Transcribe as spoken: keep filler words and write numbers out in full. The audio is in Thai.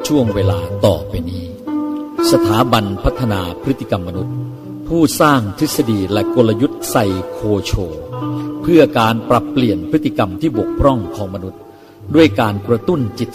ช่วงเวลาต่อไปนี้สถาบันพัฒนาพฤติกรรมมนุษย์ผู้สร้างทฤษฎีและกลยุทธ์ไซโคโชเพื่อการปรับเปลี่ยนพฤติกรรมที่บกพร่องของมนุษย์ด้วยการกระตุ้นจิต